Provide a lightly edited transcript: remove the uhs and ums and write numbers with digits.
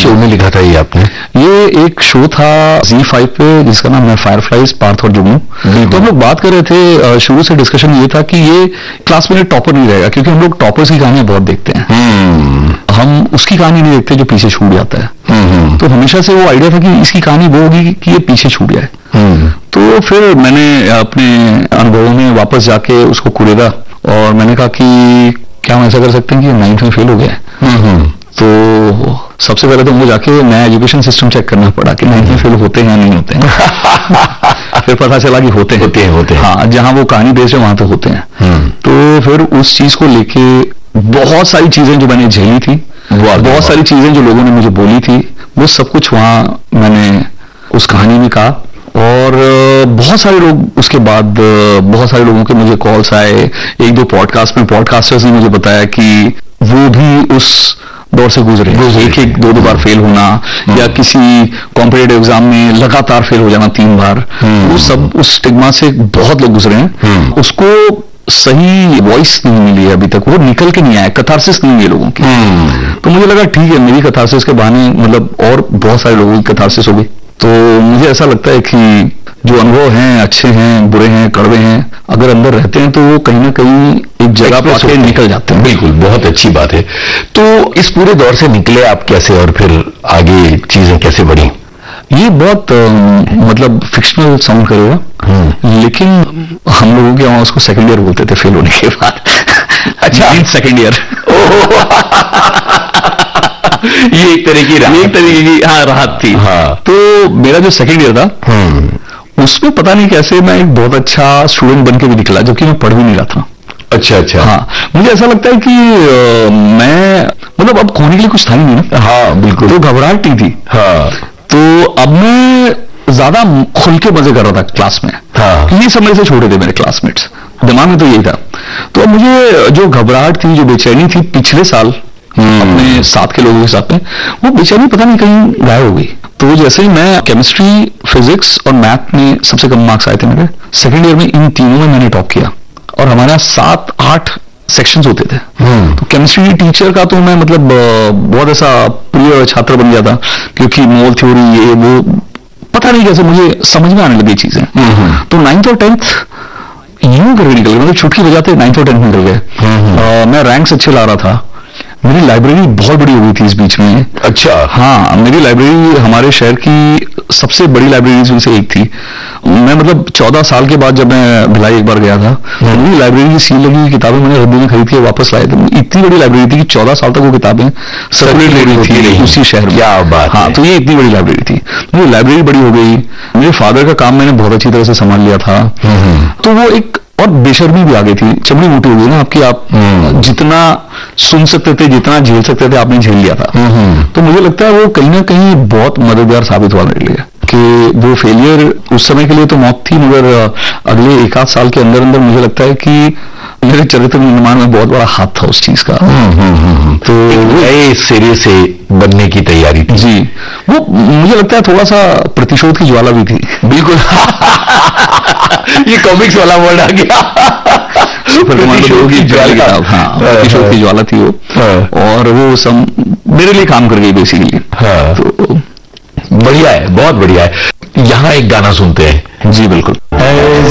Show में लिखा था ये आपने? ये एक शो था Z5 पे जिसका नाम है फायरफ्लाइज, पार्थ और जुगनू। तो हम लोग बात कर रहे थे, शुरू से डिस्कशन ये था कि ये क्लास में टॉपर नहीं रहेगा, क्योंकि हम लोग टॉपर्स की कहानियां बहुत देखते हैं, हम उसकी कहानी नहीं देखते जो पीछे छूट जाता है। तो हमेशा से वो आइडिया था कि इसकी कहानी वो होगी कि ये पीछे छूट जाए। तो फिर मैंने अपने अनुभवों में वापस जाके उसको कुरेदा और मैंने कहा कि क्या हम ऐसा कर सकते हैं कि 9th में फेल हो गया है। तो सबसे पहले तो मुझे जाके नया एजुकेशन सिस्टम चेक करना पड़ा कि 9th में फेल होते हैं या नहीं होते हैं। फिर पता चला कि होते हैं। हाँ, जहाँ वो कहानी बेस्ड है वहां तो होते हैं। तो फिर उस चीज को लेके बहुत सारी चीजें जो मैंने झेली थी, बहुत सारी चीजें जो लोगों ने मुझे बोली थी, वो सब कुछ वहां मैंने उस कहानी में कहा। और बहुत सारे लोग उसके बाद, बहुत सारे लोगों के मुझे कॉल्स आए, एक दो पॉडकास्ट में पॉडकास्टर्स ने मुझे बताया कि वो भी उस दौर से गुजरे, एक दो बार फेल होना या किसी कॉम्पिटिटिव एग्जाम में लगातार फेल हो जाना 3 बार, वो सब उस स्टिग्मा से बहुत लोग गुजरे हैं। उसको सही वॉइस नहीं मिली है अभी तक, वो निकल के नहीं आया, कथारसिस नहीं है लोगों की। तो मुझे लगा ठीक है, मेरी कथारसिस के बहाने मतलब और बहुत सारे लोगों की कथारसिस हो गई। तो मुझे ऐसा लगता है कि जो अनुभव हैं, अच्छे हैं, बुरे हैं, कड़वे हैं, अगर अंदर रहते हैं तो वो कहीं ना कहीं एक जगह पर आके निकल जाते हैं। बिल्कुल, बहुत अच्छी बात है। तो इस पूरे दौर से निकले आप कैसे और फिर आगे चीजें कैसे बढ़ी? ये बहुत मतलब फिक्शनल साउंड करेगा, लेकिन हम लोगों के वहां उसको सेकंड ईयर बोलते थे फेल होने के बाद। अच्छा, सेकंड ईयर। ये एक तरह की राहत थी। हाँ। तो मेरा जो सेकंड ईयर था उसमें पता नहीं कैसे मैं एक बहुत अच्छा स्टूडेंट बन के भी निकला, जबकि मैं पढ़ भी नहीं रहा था। अच्छा। हाँ, मुझे ऐसा लगता है कि मैं मतलब अब खोने के लिए कुछ था ही नहीं ना। हाँ बिल्कुल। तो घबराहट नहीं थी। हाँ। तो अब मैं ज्यादा खुल के मजे कर रहा था क्लास में। हाँ। ये सब मेरे से छोटे थे मेरे क्लासमेट्स, दिमाग में तो यही था। तो अब मुझे जो घबराहट थी, जो बेचैनी थी पिछले साल अपने साथ के लोगों के साथ में, वो बेचैनी पता नहीं कहीं गायब हो गई। तो जैसे ही मैं केमिस्ट्री, फिजिक्स और मैथ में सबसे कम मार्क्स आए थे मेरे, सेकेंड ईयर में इन तीनों में मैंने टॉप किया और हमारे यहाँ 7-8 सेक्शंस होते थे। तो केमिस्ट्री टीचर का तो मैं मतलब बहुत ऐसा प्रिय छात्र बन गया था, क्योंकि मोल थ्योरी ये वो पता नहीं कैसे मुझे समझ में आने लगी चीजें। तो 9th और 10th यूं करके निकल गए, मतलब छुटकी बजाते 9th और 10th निकल गए। मैं रैंक्स अच्छे ला रहा था। मेरी लाइब्रेरी बहुत बड़ी हो गई थी इस बीच में। अच्छा। हाँ, मेरी लाइब्रेरी हमारे शहर की सबसे बड़ी लाइब्रेरीज में से एक थी। मैं मतलब 14 साल के बाद जब मैं भिलाई एक बार गया था, मेरी लाइब्रेरी की सील लगी हुई किताबें मैंने रद्दी में खरीद के वापस लाए थे। इतनी बड़ी लाइब्रेरी थी कि 14 साल तक वो किताबें सर्कुलेट ले रही थी उसी शहर में। क्या बात। हाँ, तो ये इतनी बड़ी लाइब्रेरी थी। मेरी लाइब्रेरी बड़ी हो गई। मेरे फादर का काम मैंने बहुत अच्छी तरह से संभाल लिया था। तो वो एक और बेशर्मी भी आ गई थी, चमड़ी मोटी हो गई ना आपकी। आप जितना सुन सकते थे, जितना झेल सकते थे, आपने झेल लिया था। तो मुझे लगता है वो कहीं ना कहीं बहुत मददगार साबित हुआ मेरे लिए, कि वो फेलियर उस समय के लिए तो मौत थी, मगर अगले 1-8 साल के अंदर अंदर मुझे लगता है कि मेरे चरित्र निर्माण में बहुत बड़ा हाथ था उस चीज का। तो नए सिरे से बनने की तैयारी थी। जी, वो मुझे लगता है थोड़ा सा प्रतिशोध की ज्वाला भी थी। बिल्कुल। ये कॉमिक्स वाला वर्ड आ गया। प्रतिशोध की ज्वाला। हाँ, प्रतिशोध की ज्वाला थी वो। और वो सब मेरे लिए काम कर गई बेसिकली। तो बढ़िया है, बहुत बढ़िया है। यहाँ एक गाना सुनते हैं। जी बिल्कुल।